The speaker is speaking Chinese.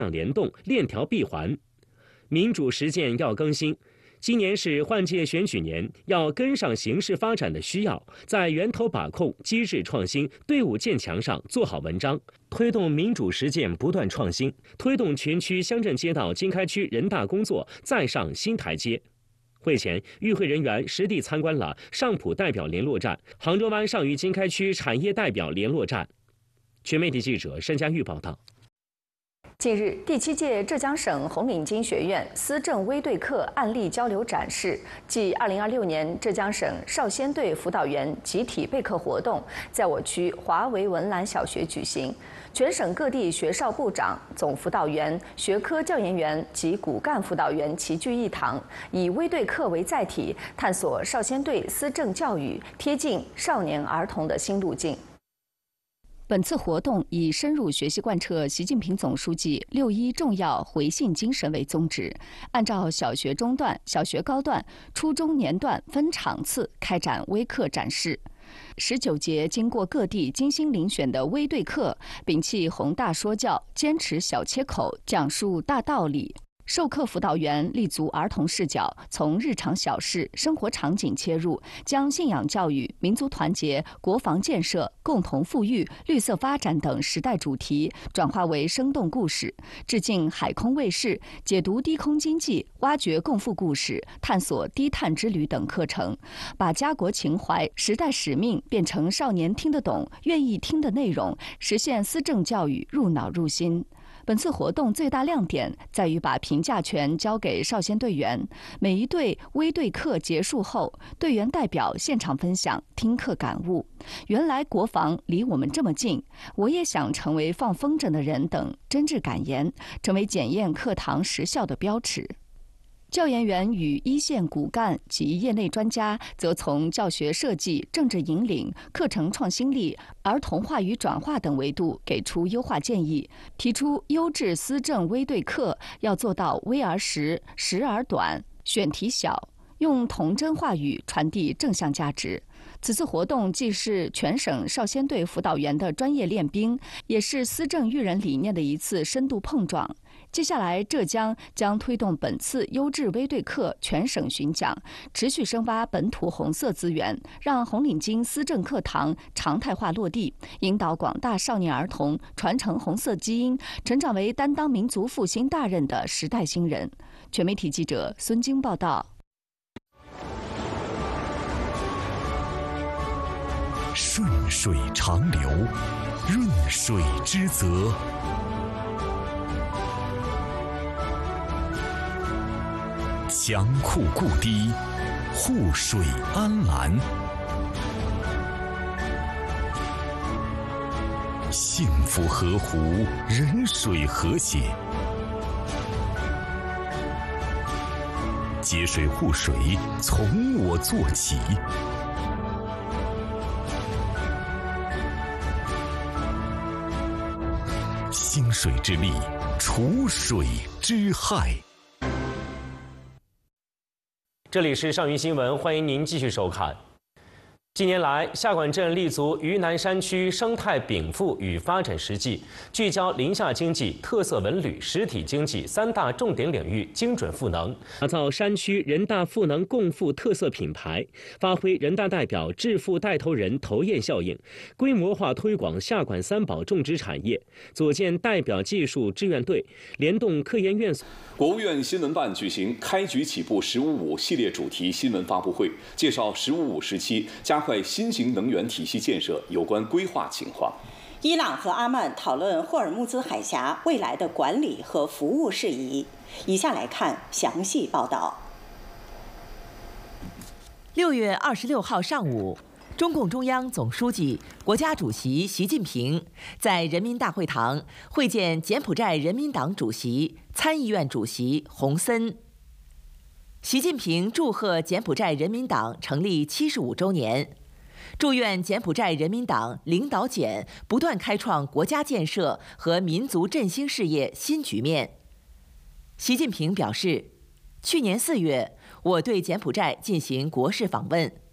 联动，链条闭环。民主实践要更新。今年是换届选举年，要跟上形势发展的需要，在源头把控、机制创新、队伍建强上做好文章，推动民主实践不断创新，推动全区乡镇街道经开区人大工作再上新台阶。会前，与会人员实地参观了上浦代表联络站、杭州湾上虞经开区产业代表联络站。全媒体记者申佳玉报道。 近日，第7届浙江省红领巾学院思政微对课案例交流展示暨2026年浙江省少先队辅导员集体备课活动在我区华为文澜小学举行。全省各地学少部长、总辅导员、学科教研员及骨干辅导员齐聚一堂，以微对课为载体，探索少先队思政教育贴近少年儿童的新路径。本次活动以深入学习贯彻习近平总书记6.1重要回信精神为宗旨，按照小学中段、小学高段、初中年段分场次开展微课展示。19节经过各地精心遴选的微对课，摒弃宏大说教，坚持小切口，讲述大道理。授课辅导员立足儿童视角，从日常小事、生活场景切入，将信仰教育、民族团结、国防建设、共同富裕、绿色发展等时代主题转化为生动故事，致敬海空卫视，解读低空经济，挖掘共富故事，探索低碳之旅等课程，把家国情怀、时代使命变成少年听得懂、愿意听的内容，实现思政教育入脑入心。本次活动最大亮点在于把评价权交给少先队员，每一队微对课结束后，队员代表现场分享听课感悟。原来国防离我们这么近，我也想成为放风筝的人等真挚感言，成为检验课堂实效的标尺。教研员与一线骨干及业内专家则从教学设计、政治引领、课程创新力、儿童话语转化等维度给出优化建议，提出优质思政微对课要做到微而实、实而短、选题小，用童真话语传递正向价值。此次活动既是全省少先队辅导员的专业练兵，也是思政育人理念的一次深度碰撞。接下来，浙江将推动本次优质微对课全省巡讲，持续深挖本土红色资源，让红领巾思政课堂常态化落地，引导广大少年儿童传承红色基因，成长为担当民族复兴大任的时代新人。全媒体记者孙晶报道。 顺水长流，润水之泽。强库固堤，护水安澜。幸福河湖，人水和谐。节水护水，从我做起。兴水之力，除水之害。 这里是上虞新闻，欢迎您继续收看。近年来，下管镇立足渝南山区生态禀赋与发展实际，聚焦林下经济、特色文旅、实体经济3大重点领域，精准赋能，打造山区人大赋能共富特色品牌，发挥人大代表致富带头人头雁效应，规模化推广下管3宝种植产业，组建代表技术志愿队，联动科研院。 国务院新闻办举行开局起步“十五五”系列主题新闻发布会，介绍“十五五”时期加快新型能源体系建设有关规划情况。 伊朗和阿曼讨论霍尔木兹海峡未来的管理和服务事宜。以下来看详细报道。 6月26号上午，中共中央总书记、国家主席习近平在人民大会堂会见柬埔寨人民党主席、参议院主席洪森。习近平祝贺柬埔寨人民党成立75周年，祝愿柬埔寨人民党领导柬不断开创国家建设和民族振兴事业新局面。习近平表示，去年4月，我对柬埔寨进行国事访问，